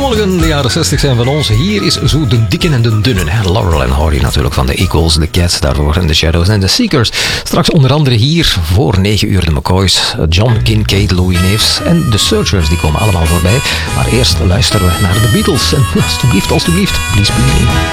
Goedemorgen, de jaren 60 zijn van ons. Hier is zo de dikke en de dunne. Hè? Laurel en Hardy natuurlijk van de Equals, de Cats daarvoor en de Shadows en de Seekers. Straks onder andere hier voor 9 uur de McCoys, John Kincaid, Louis Neefs en de Searchers. Die komen allemaal voorbij. Maar eerst luisteren we naar de Beatles. En alsjeblieft, please.